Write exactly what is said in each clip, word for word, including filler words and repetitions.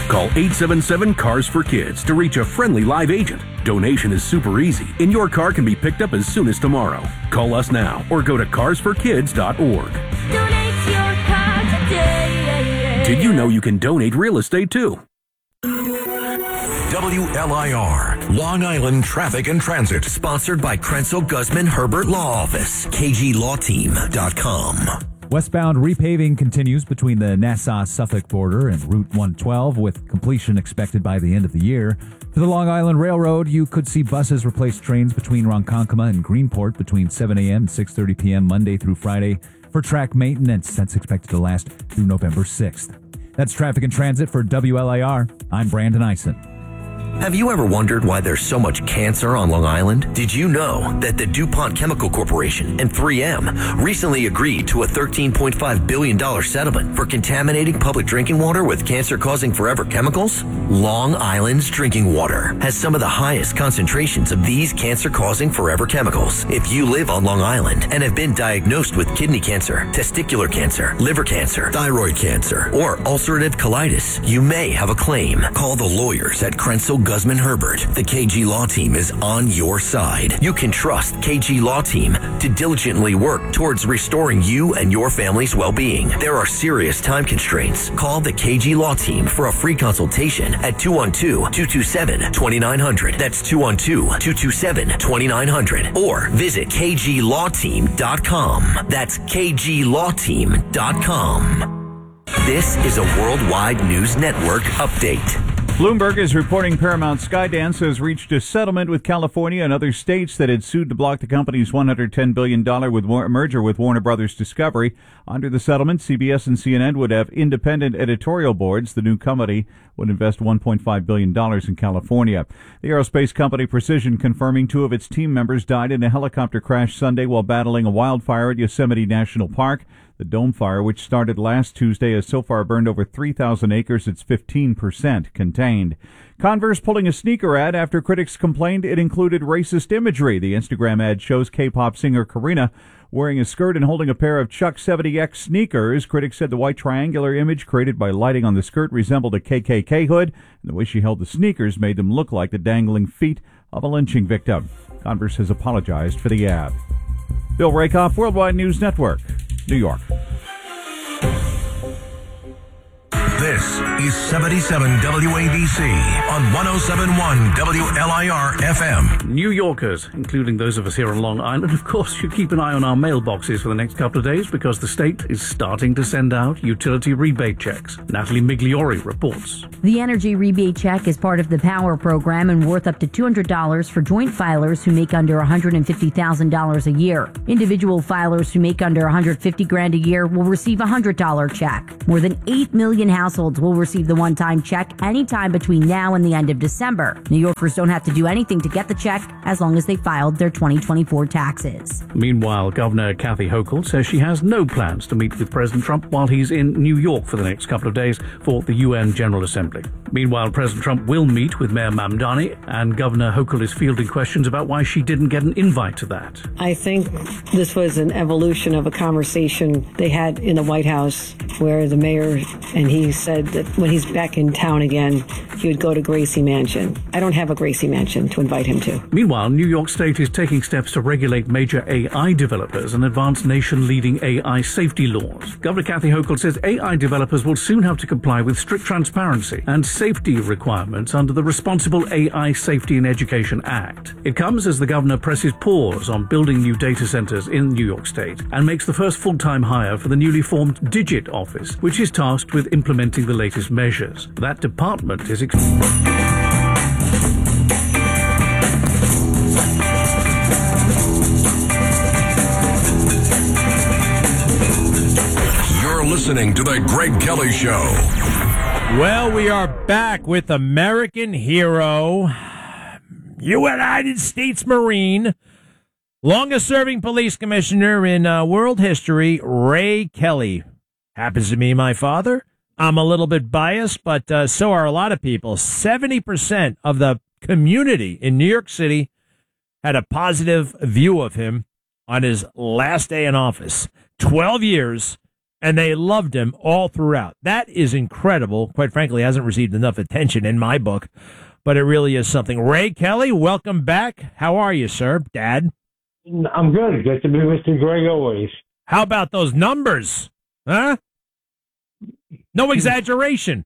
Call eight seven seven, C A R S for Kids to reach a friendly live agent. Donation is super easy, and your car can be picked up as soon as tomorrow. Call us now or go to cars for kids dot org. Donate your car today. Did you know you can donate real estate too? W L I R, Long Island Traffic and Transit. Sponsored by Krenzel Guzman Herbert Law Office. K G law team dot com. Westbound repaving continues between the Nassau-Suffolk border and Route one twelve, with completion expected by the end of the year. For the Long Island Railroad, you could see buses replace trains between Ronkonkoma and Greenport between seven a.m. and six thirty p.m. Monday through Friday for track maintenance. That's expected to last through November sixth. That's Traffic and Transit for W L I R. I'm Brandon Eisen. Have you ever wondered why there's so much cancer on Long Island? Did you know that the DuPont Chemical Corporation and three M recently agreed to a thirteen point five billion dollars settlement for contaminating public drinking water with cancer-causing forever chemicals? Long Island's drinking water has some of the highest concentrations of these cancer-causing forever chemicals. If you live on Long Island and have been diagnosed with kidney cancer, testicular cancer, liver cancer, thyroid cancer, or ulcerative colitis, you may have a claim. Call the lawyers at Krenzel Guzman Herbert. The K G Law Team is on your side. You can trust K G Law Team to diligently work towards restoring you and your family's well-being. There are serious time constraints. Call the K G Law Team for a free consultation at two one two, two two seven, two nine zero zero. That's two one two, two two seven, two nine zero zero. Or visit K G law team dot com. That's K G law team dot com. This is a Worldwide News Network update. Bloomberg is reporting Paramount Skydance has reached a settlement with California and other states that had sued to block the company's one hundred ten billion dollars with merger with Warner Brothers Discovery. Under the settlement, C B S and C N N would have independent editorial boards. The new company would invest one point five billion dollars in California. The aerospace company Precision confirming two of its team members died in a helicopter crash Sunday while battling a wildfire at Yosemite National Park. The Dome Fire, which started last Tuesday, has so far burned over three thousand acres. It's fifteen percent contained. Converse pulling a sneaker ad after critics complained it included racist imagery. The Instagram ad shows K-pop singer Karina wearing a skirt and holding a pair of Chuck seventy X sneakers. Critics said the white triangular image created by lighting on the skirt resembled a K K K hood, and the way she held the sneakers made them look like the dangling feet of a lynching victim. Converse has apologized for the ad. Bill Rakoff, Worldwide News Network, New York. This is seventy-seven W A B C on one oh seven point one W L I R F M. New Yorkers, including those of us here on Long Island, of course, should keep an eye on our mailboxes for the next couple of days because the state is starting to send out utility rebate checks. Natalie Migliori reports. The energy rebate check is part of the Power program and worth up to two hundred dollars for joint filers who make under one hundred fifty thousand dollars a year. Individual filers who make under one hundred fifty grand a year will receive a one hundred dollars check. More than eight million households will receive the one-time check anytime between now and the end of December. New Yorkers don't have to do anything to get the check as long as they filed their twenty twenty-four taxes. Meanwhile, Governor Kathy Hochul says she has no plans to meet with President Trump while he's in New York for the next couple of days for the U N General Assembly. Meanwhile, President Trump will meet with Mayor Mamdani, and Governor Hochul is fielding questions about why she didn't get an invite to that. I think this was an evolution of a conversation they had in the White House where the mayor and he said that when he's back in town again, he would go to Gracie Mansion. I don't have a Gracie Mansion to invite him to. Meanwhile, New York State is taking steps to regulate major A I developers and advance nation-leading A I safety laws. Governor Kathy Hochul says A I developers will soon have to comply with strict transparency and safety requirements under the Responsible A I Safety and Education Act. It comes as the governor presses pause on building new data centers in New York State and makes the first full-time hire for the newly formed Digit office, which is tasked with implementing the latest measures. That department is ex- You're listening to The Greg Kelly Show. Well, we are back with American hero, United States Marine, longest-serving police commissioner in uh, world history, Ray Kelly. Happens to be my father. I'm a little bit biased, but uh, so are a lot of people. seventy percent of the community in New York City had a positive view of him on his last day in office. twelve years, and they loved him all throughout. That is incredible. Quite frankly, hasn't received enough attention in my book, but it really is something. Ray Kelly, welcome back. How are you, sir? Dad? I'm good. Good to be with you, Greg, always. How about those numbers? Huh? No exaggeration.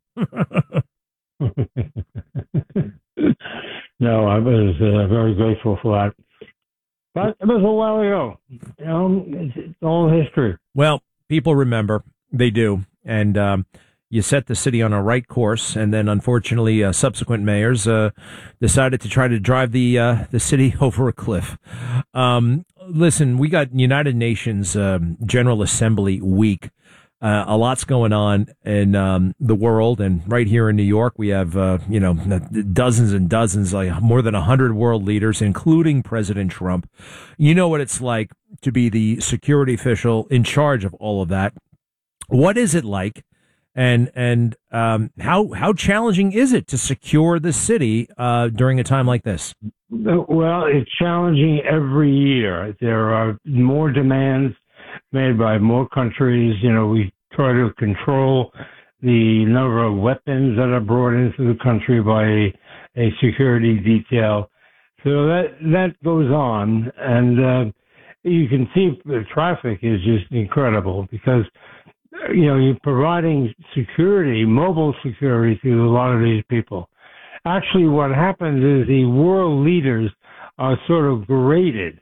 No, I was uh, very grateful for that. But it was a while ago. You know, it's, it's all history. Well, people remember. They do. And um, you set the city on a right course, and then unfortunately uh, subsequent mayors uh, decided to try to drive the uh, the city over a cliff. Um, listen, we got United Nations um, General Assembly week. Uh, a lot's going on in um, the world, and right here in New York, we have uh, you know dozens and dozens, like more than a hundred world leaders, including President Trump. You know what it's like to be the security official in charge of all of that. What is it like, and and um, how how challenging is it to secure the city uh, during a time like this? Well, it's challenging every year. There are more demands made by more countries. You know, we try to control the number of weapons that are brought into the country by a, a security detail. So that that goes on, and uh, you can see the traffic is just incredible because, you know, you're providing security, mobile security to a lot of these people. Actually, what happens is the world leaders are sort of graded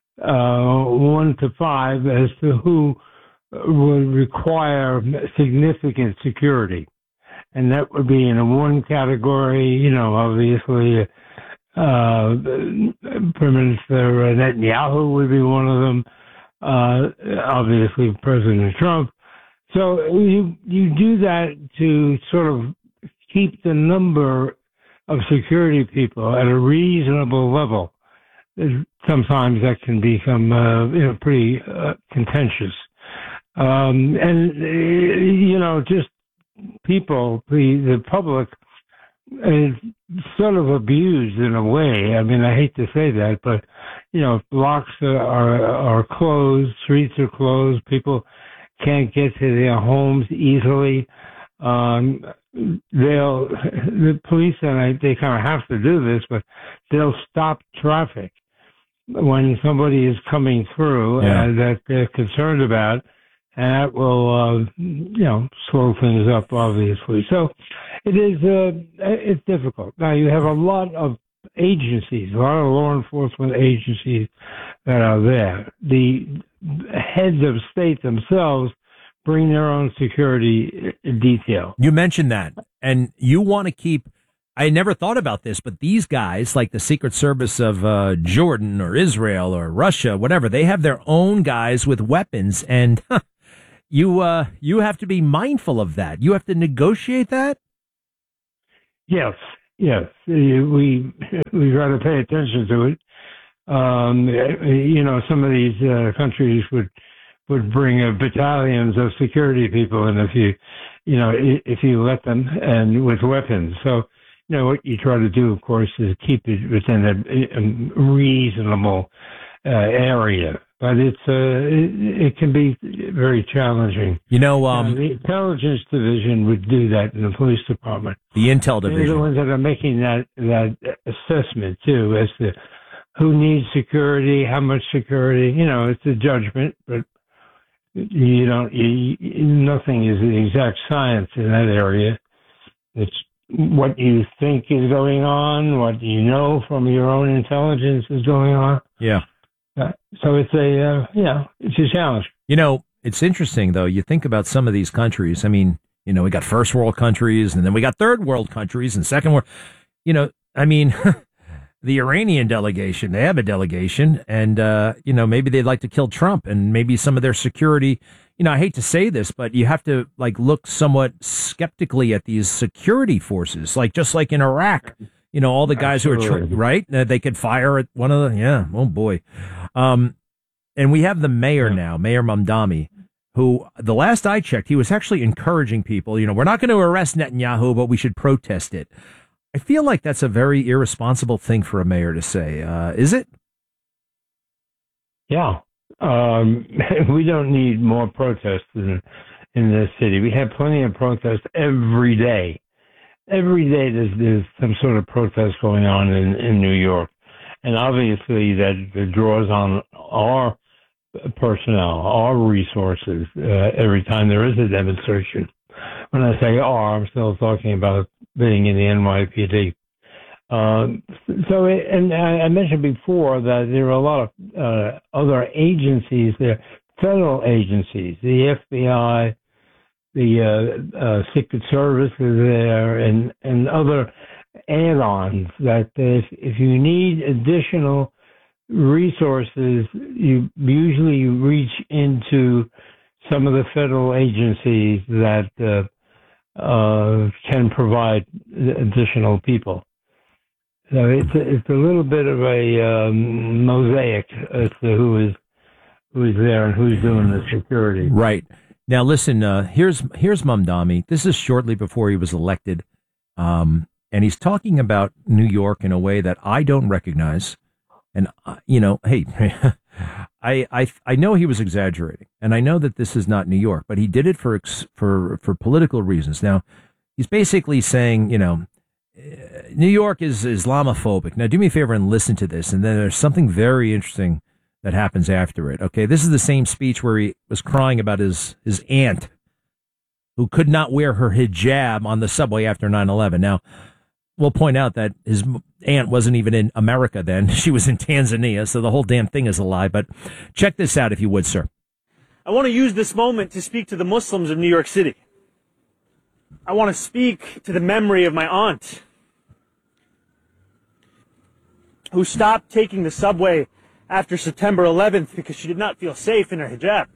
Uh, one to five as to who would require significant security. And that would be in a one category, you know, obviously, uh, Prime Minister Netanyahu would be one of them, uh, obviously President Trump. So you, you do that to sort of keep the number of security people at a reasonable level. Sometimes that can become, uh, you know, pretty uh, contentious. Um, and, uh, you know, just people, the, the public is sort of abused in a way. I mean, I hate to say that, but, you know, blocks are, are closed, streets are closed, people can't get to their homes easily. Um, they'll, the police, and I, they kind of have to do this, but they'll stop traffic when somebody is coming through yeah. uh, that they're concerned about, and that will, uh, you know, slow things up, obviously. So it is, uh, it's difficult. Now, you have a lot of agencies, a lot of law enforcement agencies that are there. The heads of state themselves bring their own security detail. You mentioned that, and you want to keep, I never thought about this, but these guys, like the Secret Service of uh, Jordan or Israel or Russia, whatever, they have their own guys with weapons, and huh, you uh, you have to be mindful of that. You have to negotiate that? Yes, yes. We, we try to pay attention to it. Um, you know, some of these uh, countries would would bring uh, battalions of security people in if you, you know, if you let them, and with weapons. So, you know, what you try to do, of course, is keep it within a, a reasonable uh, area. But it's uh, it, it can be very challenging. You know, um, uh, the intelligence division would do that in the police department. The intel division. They're the ones that are making that that assessment too, as to who needs security, how much security. You know, it's a judgment, but you don't. You, nothing is the exact science in that area. It's what you think is going on, what you know from your own intelligence is going on. Yeah. Uh, so it's a, uh, you know, it's a challenge. You know, it's interesting, though. You think about some of these countries. I mean, you know, we got first world countries, and then we got third world countries and second world. You know, I mean, the Iranian delegation, they have a delegation, and, uh, you know, maybe they'd like to kill Trump, and maybe some of their security. You know, I hate to say this, but you have to, like, look somewhat skeptically at these security forces, like just like in Iraq. You know, all the guys Absolutely. who are, tra- right? Uh, they could fire at one of the, yeah, oh boy. Um, and we have the mayor now, Mayor Mamdani, who the last I checked, he was actually encouraging people, you know, we're not going to arrest Netanyahu, but we should protest it. I feel like that's a very irresponsible thing for a mayor to say. Uh, is it? Yeah. Um, we don't need more protests in, in this city. We have plenty of protests every day. Every day there's, there's some sort of protest going on in, in New York. And obviously that, that draws on our personnel, our resources, uh, every time there is a demonstration. When I say our, I'm still talking about being in the N Y P D. Uh, so, it, and I, I mentioned before that there are a lot of uh, other agencies there, federal agencies, the F B I, the uh, uh, Secret Service is there, and, and other add-ons that if, if you need additional resources, you usually reach into some of the federal agencies that uh, uh, can provide additional people. So it's a, it's a little bit of a um, mosaic as to who is who is there and who's doing the security. Right. Now, listen, uh, here's here's Mamdani. This is shortly before he was elected, um, and he's talking about New York in a way that I don't recognize. And, uh, you know, hey, I, I I know he was exaggerating, and I know that this is not New York, but he did it for for for political reasons. Now, he's basically saying, you know, New York is Islamophobic. Now, do me a favor and listen to this, and then there's something very interesting that happens after it. Okay, this is the same speech where he was crying about his, his aunt who could not wear her hijab on the subway after nine eleven. Now, we'll point out that his aunt wasn't even in America then. She was in Tanzania, so the whole damn thing is a lie. But check this out, if you would, sir. I want to use this moment to speak to the Muslims of New York City. I want to speak to the memory of my aunt, who stopped taking the subway after September eleventh because she did not feel safe in her hijab.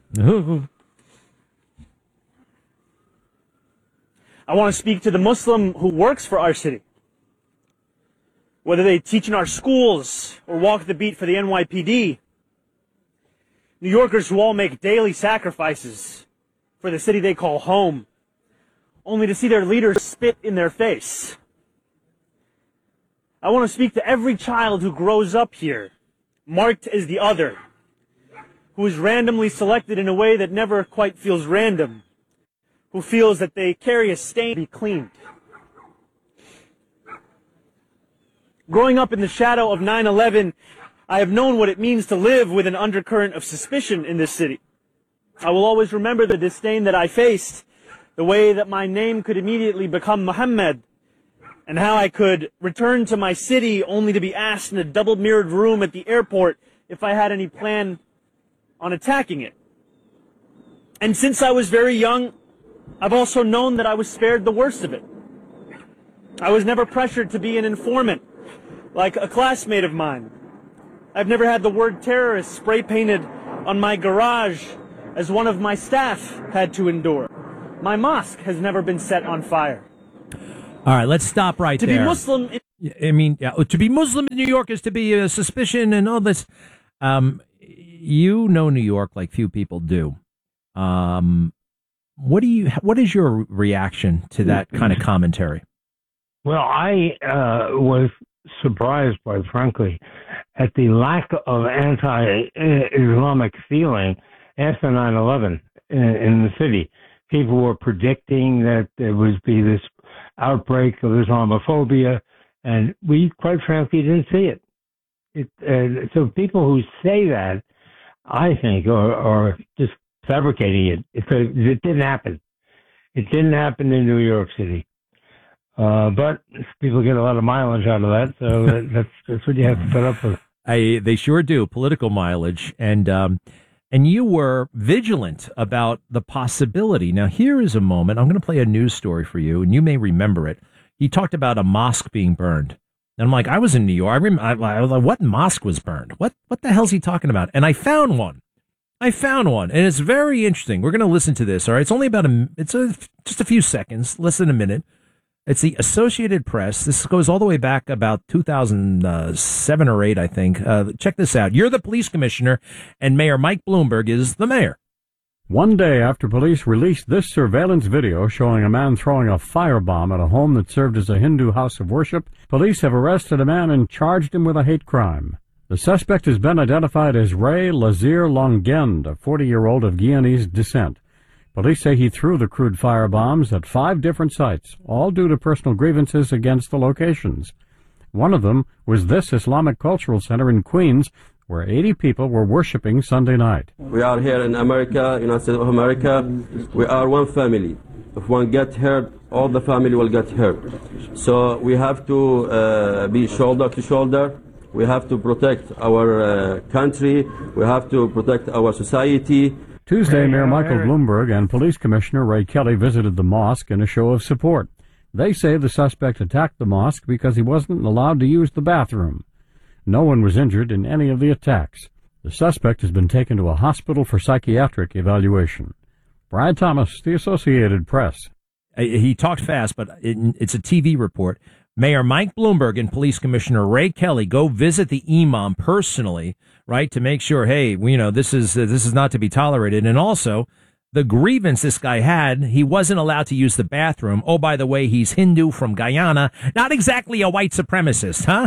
I want to speak to the Muslim who works for our city, whether they teach in our schools or walk the beat for the N Y P D. New Yorkers who all make daily sacrifices for the city they call home, only to see their leaders spit in their face. I want to speak to every child who grows up here, marked as the other, who is randomly selected in a way that never quite feels random, who feels that they carry a stain to be cleaned. Growing up in the shadow of nine eleven, I have known what it means to live with an undercurrent of suspicion in this city. I will always remember the disdain that I faced, the way that my name could immediately become Muhammad, and how I could return to my city only to be asked in a double-mirrored room at the airport if I had any plan on attacking it. And since I was very young, I've also known that I was spared the worst of it. I was never pressured to be an informant, like a classmate of mine. I've never had the word terrorist spray-painted on my garage as one of my staff had to endure. My mosque has never been set on fire. All right, let's stop right to there. To be Muslim... In- I mean, yeah, to be Muslim in New York is to be a suspicion and all this. Um, you know New York like few people do. Um, what do you? What is your reaction to that kind of commentary? Well, I uh, was surprised, quite frankly, at the lack of anti-Islamic feeling after nine eleven in, in the city. People were predicting that there would be this outbreak of Islamophobia, and we, quite frankly, didn't see it. it uh, so people who say that, I think, are, are just fabricating it. It, it didn't happen. It didn't happen in New York City. Uh, but people get a lot of mileage out of that, so that, that's that's what you have to put up with. I, they sure do, political mileage, and um, and you were vigilant about the possibility. Now, here is a moment. I'm going to play a news story for you, and you may remember it. He talked about a mosque being burned, and I'm like, I was in New York. I remember. I, I was like, what mosque was burned? What what the hell's he talking about? And I found one. I found one, and it's very interesting. We're going to listen to this. All right, it's only about a. It's a, just a few seconds, less than a minute. It's the Associated Press. This goes all the way back about two thousand seven or eight, I think. Uh, check this out. You're the police commissioner, and Mayor Mike Bloomberg is the mayor. One day after police released this surveillance video showing a man throwing a firebomb at a home that served as a Hindu house of worship, police have arrested a man and charged him with a hate crime. The suspect has been identified as Ray Lazir Longend, a forty-year-old of Guyanese descent. Police say he threw the crude firebombs at five different sites, all due to personal grievances against the locations. One of them was this Islamic Cultural Center in Queens, where eighty people were worshiping Sunday night. We are here in America, United States of America. We are one family. If one gets hurt, all the family will get hurt. So we have to uh, be shoulder to shoulder. We have to protect our uh, country. We have to protect our society. Tuesday, Mayor Michael Bloomberg and Police Commissioner Ray Kelly visited the mosque in a show of support. They say the suspect attacked the mosque because he wasn't allowed to use the bathroom. No one was injured in any of the attacks. The suspect has been taken to a hospital for psychiatric evaluation. Brian Thomas, The Associated Press. He talked fast, but it, it's a T V report. Mayor Mike Bloomberg and Police Commissioner Ray Kelly go visit the imam personally, right, to make sure, hey, you know, this is uh, this is not to be tolerated. And also, the grievance this guy had, he wasn't allowed to use the bathroom. Oh, by the way, he's Hindu from Guyana. Not exactly a white supremacist, huh?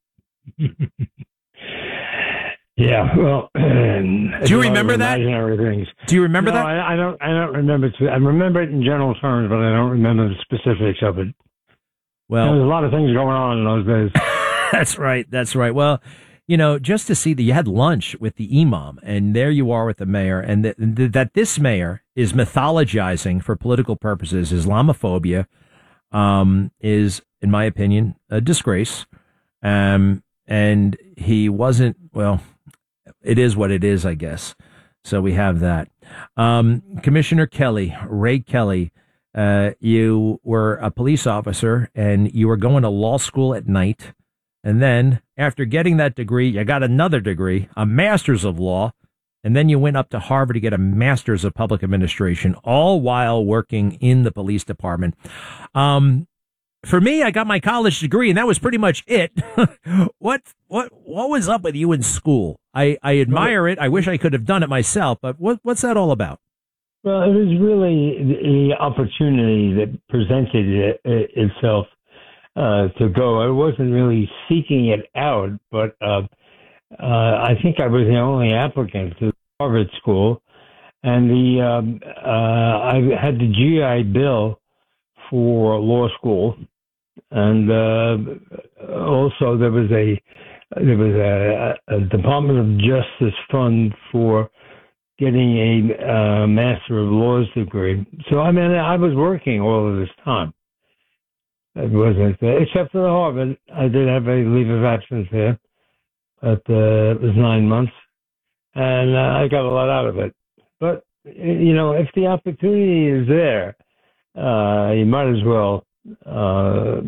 Yeah, well, do you remember that? Things. Do you remember no, that? I, I don't. I don't remember. I remember it in general terms, but I don't remember the specifics of it. Well, there was a lot of things going on in those days. That's right. That's right. Well, you know, just to see that you had lunch with the imam, and there you are with the mayor, and that, that this mayor is mythologizing for political purposes Islamophobia, um, is, in my opinion, a disgrace. Um, and he wasn't, well, it is what it is, I guess. So we have that. Um, Commissioner Kelly, Ray Kelly, uh, you were a police officer and you were going to law school at night. And then after getting that degree, you got another degree, a master's of law. And then you went up to Harvard to get a master's of public administration, all while working in the police department. Um, For me, I got my college degree, and that was pretty much it. what what what was up with you in school? I, I admire it. I wish I could have done it myself, but what what's that all about? Well, it was really the opportunity that presented it, it, itself uh, to go. I wasn't really seeking it out, but uh, uh, I think I was the only applicant to Harvard School, and the um, uh, I had the G I Bill for law school, and uh, also there was a there was a, a Department of Justice fund for getting a uh, Master of Laws degree. So I mean, I was working all of this time. It wasn't except for the Harvard. I did have a leave of absence there, but uh, it was nine months, and uh, I got a lot out of it. But you know, if the opportunity is there, Uh, you might as well uh,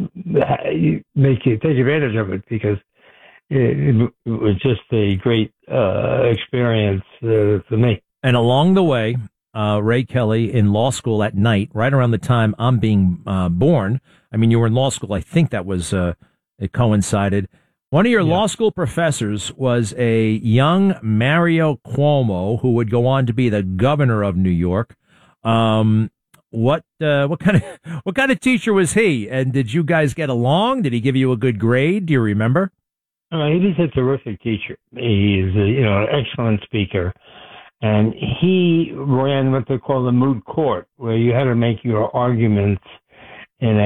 make it, take advantage of it, because it, it was just a great uh, experience uh, for me. And along the way, uh, Ray Kelly in law school at night, right around the time I'm being uh, born. I mean, you were in law school. I think that was uh, it coincided. One of your yeah. law school professors was a young Mario Cuomo, who would go on to be the governor of New York. Um, What uh, what kind of what kind of teacher was he? And did you guys get along? Did he give you a good grade? Do you remember? Uh, he was a terrific teacher. He's a, you know an excellent speaker, and he ran what they call the moot court, where you had to make your arguments